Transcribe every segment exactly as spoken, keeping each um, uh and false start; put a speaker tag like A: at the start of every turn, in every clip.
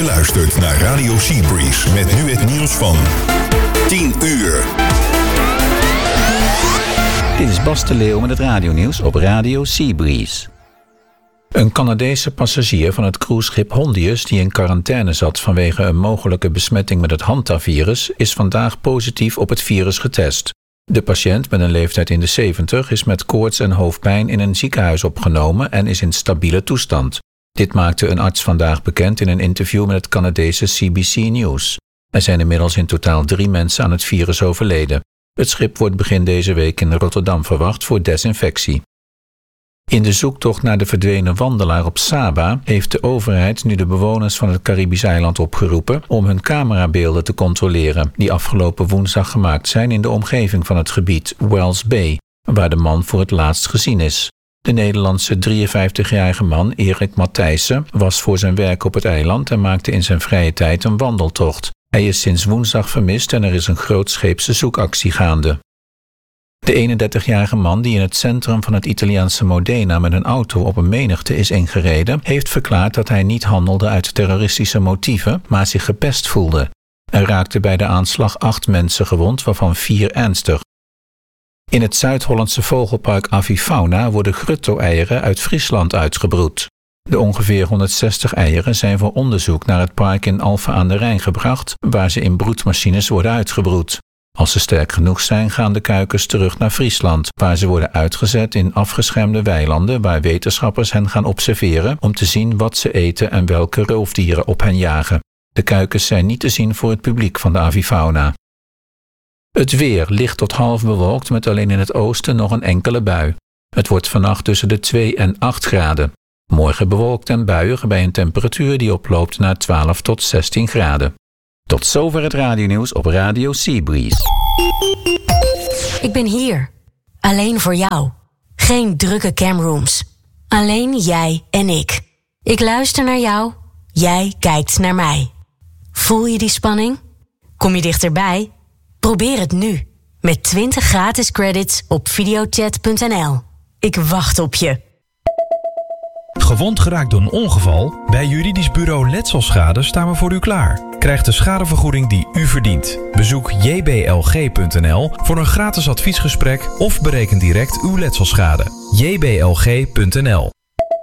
A: Je luistert naar Radio Seabreeze met nu het nieuws van tien uur.
B: Dit is Bas de Leeuw met het radionieuws op Radio Seabreeze. Een Canadese passagier van het cruiseschip Hondius die in quarantaine zat vanwege een mogelijke besmetting met het Hantavirus is vandaag positief op het virus getest. De patiënt met een leeftijd in de zeventig is met koorts en hoofdpijn in een ziekenhuis opgenomen en is in stabiele toestand. Dit maakte een arts vandaag bekend in een interview met het Canadese C B C News. Er zijn inmiddels in totaal drie mensen aan het virus overleden. Het schip wordt begin deze week in Rotterdam verwacht voor desinfectie. In de zoektocht naar de verdwenen wandelaar op Saba heeft de overheid nu de bewoners van het Caribisch eiland opgeroepen om hun camerabeelden te controleren, die afgelopen woensdag gemaakt zijn in de omgeving van het gebied Wells Bay, waar de man voor het laatst gezien is. De Nederlandse drieënvijftigjarige man Erik Matthijssen was voor zijn werk op het eiland en maakte in zijn vrije tijd een wandeltocht. Hij is sinds woensdag vermist en er is een grootscheepse zoekactie gaande. De eenendertigjarige man die in het centrum van het Italiaanse Modena met een auto op een menigte is ingereden, heeft verklaard dat hij niet handelde uit terroristische motieven, maar zich gepest voelde. Er raakten bij de aanslag acht mensen gewond, waarvan vier ernstig. In het Zuid-Hollandse vogelpark Avifauna worden grutto-eieren uit Friesland uitgebroed. De ongeveer honderdzestig eieren zijn voor onderzoek naar het park in Alphen aan de Rijn gebracht, waar ze in broedmachines worden uitgebroed. Als ze sterk genoeg zijn, gaan de kuikens terug naar Friesland, waar ze worden uitgezet in afgeschermde weilanden waar wetenschappers hen gaan observeren om te zien wat ze eten en welke roofdieren op hen jagen. De kuikens zijn niet te zien voor het publiek van de avifauna. Het weer licht tot half bewolkt met alleen in het oosten nog een enkele bui. Het wordt vannacht tussen de twee en acht graden. Morgen bewolkt en buiig bij een temperatuur die oploopt naar twaalf tot zestien graden. Tot zover het radionieuws op Radio Seabreeze.
C: Ik ben hier. Alleen voor jou. Geen drukke camrooms. Alleen jij en ik. Ik luister naar jou. Jij kijkt naar mij. Voel je die spanning? Kom je dichterbij? Probeer het nu. Met twintig gratis credits op videochat punt n l. Ik wacht op je.
D: Gewond geraakt door een ongeval? Bij Juridisch Bureau Letselschade staan we voor u klaar. Krijg de schadevergoeding die u verdient. Bezoek j b l g punt n l voor een gratis adviesgesprek of bereken direct uw letselschade. j b l g punt n l.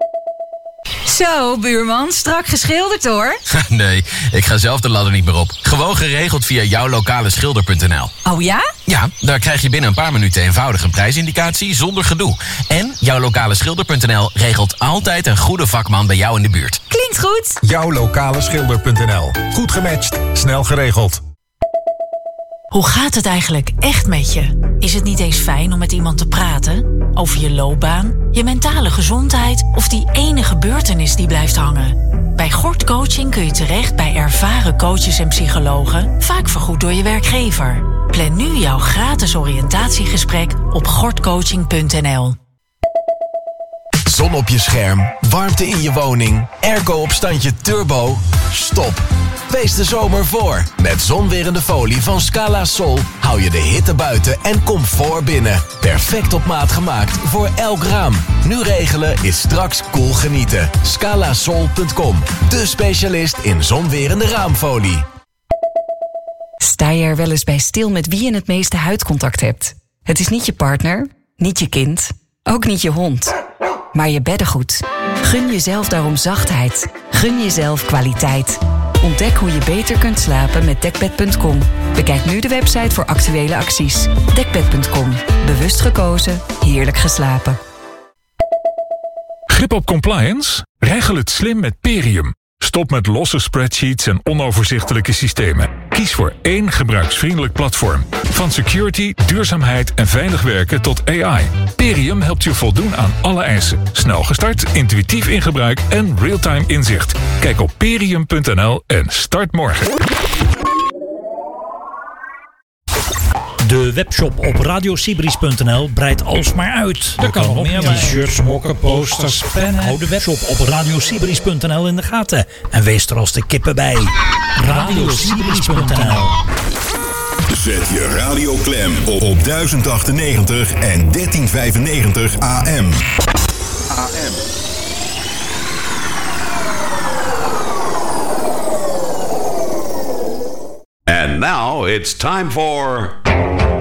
E: Zo, buurman, strak geschilderd hoor.
F: Nee, ik ga zelf de ladder niet meer op. Gewoon geregeld via jouw lokale schilder punt n l.
E: Oh ja?
F: Ja, daar krijg je binnen een paar minuten eenvoudig een prijsindicatie zonder gedoe. En jouw lokale schilder punt n l regelt altijd een goede vakman bij jou in de buurt.
E: Klinkt goed.
G: jouw lokale schilder punt n l. Goed gematcht, snel geregeld.
H: Hoe gaat het eigenlijk echt met je? Is het niet eens fijn om met iemand te praten? Over je loopbaan, je mentale gezondheid of die ene gebeurtenis die blijft hangen? Bij Gort Coaching kun je terecht bij ervaren coaches en psychologen, vaak vergoed door je werkgever. Plan nu jouw gratis oriëntatiegesprek op gort coaching punt n l.
I: Zon op je scherm, warmte in je woning, airco op standje turbo. Stop. Wees de zomer voor. Met zonwerende folie van Scala Sol hou je de hitte buiten en comfort binnen. Perfect op maat gemaakt voor elk raam. Nu regelen is straks cool genieten. scala sol punt com, de specialist in zonwerende raamfolie.
J: Sta je er wel eens bij stil met wie je het meeste huidcontact hebt? Het is niet je partner, niet je kind, ook niet je hond, maar je beddengoed. Gun jezelf daarom zachtheid. Gun jezelf kwaliteit. Ontdek hoe je beter kunt slapen met dekbed punt com. Bekijk nu de website voor actuele acties. dekbed punt com. Bewust gekozen, heerlijk geslapen.
K: Grip op compliance? Regel het slim met Perium. Stop met losse spreadsheets en onoverzichtelijke systemen. Kies voor één gebruiksvriendelijk platform. Van security, duurzaamheid en veilig werken tot A I. Perium helpt je voldoen aan alle eisen. Snel gestart, intuïtief in gebruik en real-time inzicht. Kijk op perium punt n l en start morgen.
L: De webshop op radio seabreeze punt n l breidt alsmaar uit.
M: Er kan nog meer bij. T-shirts, mokken, posters, pennen.
L: Hou de webshop op radio seabreeze punt n l in de gaten. En wees er als de kippen bij. radio seabreeze punt n l.
A: Zet je radio klem op duizend achtennegentig en dertien vijfennegentig A M. A M.
N: And now it's time for...